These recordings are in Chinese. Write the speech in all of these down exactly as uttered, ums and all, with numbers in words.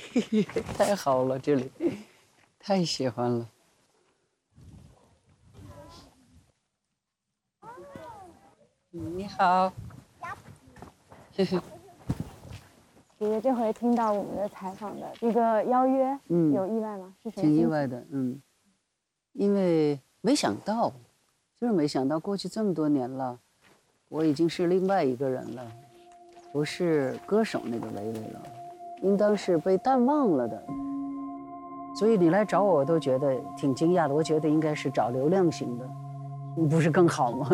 太好了，这里太喜欢了。你好。嘿嘿。 姐姐这回听到我们的采访的这个邀约，嗯，有意外吗？是谁？ 挺意外的，嗯，因为没想到，就是没想到过去这么多年了，我已经是另外一个人了，不是歌手那个薇薇了，应当是被淡忘了的。所以你来找我，我都觉得挺惊讶的。我觉得应该是找流量型的，不是更好吗？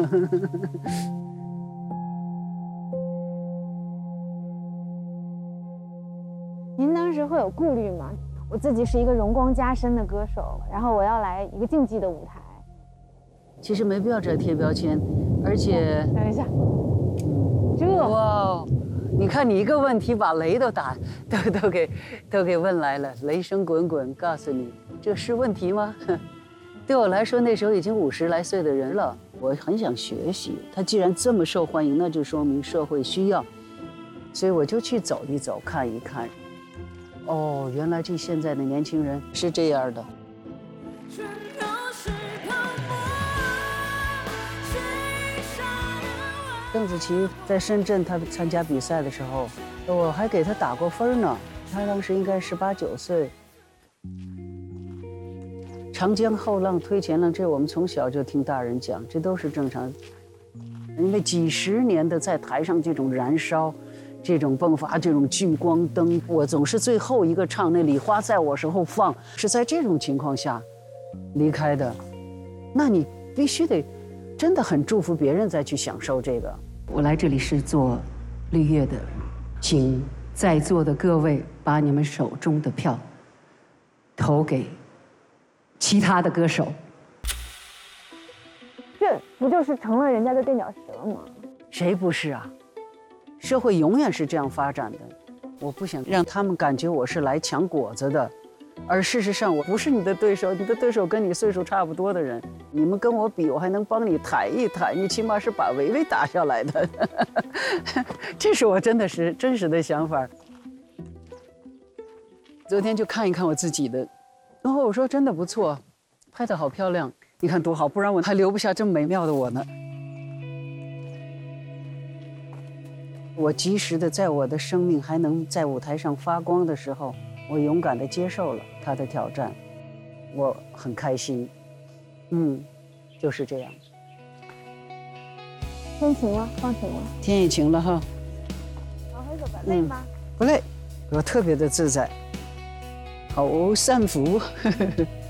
您当时会有顾虑吗？我自己是一个容光加身的歌手，然后我要来一个竞技的舞台。 其实没必要这贴标签，而且等一下，这哇，你看你一个问题把雷都打都都给都给问来了，雷声滚滚，告诉你这是问题吗？对我来说，那时候已经五十来岁的人了，我很想学习。他既然这么受欢迎，那就说明社会需要，所以我就去走一走，看一看。哦，原来这现在的年轻人是这样的。邓紫棋在深圳，她参加比赛的时候，我还给她打过分呢。她当时应该十八九岁。长江后浪推前浪，这我们从小就听大人讲，这都是正常。因为几十年的在台上这种燃烧。这种迸发，这种聚光灯，我总是最后一个唱。那礼花在我身后放，是在这种情况下离开的。那你必须得真的很祝福别人再去享受这个。 我来这里是做绿叶的，请在座的各位把你们手中的票投给其他的歌手。 这不就是成了人家的垫脚石了吗？ 谁不是啊？社会永远是这样发展的，我不想让他们感觉我是来抢果子的，而事实上我不是你的对手，你的对手跟你岁数差不多的人，你们跟我比，我还能帮你抬一抬，你起码是把维维打下来的，这是我真的是真实的想法。昨天就看一看我自己的，然后我说真的不错，拍得好漂亮，你看多好，不然我还留不下这么美妙的我呢。我及时的在我的生命还能在舞台上发光的时候，我勇敢的接受了他的挑战，我很开心。嗯，就是这样。 天晴了，放晴了。 天也晴了哈。 往回走吧，累吗？ 不累，我特别的自在，好散服。